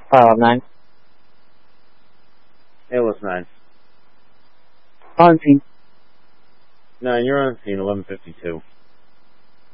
9. ALS 9. On scene. 9, you're on scene, 11:52.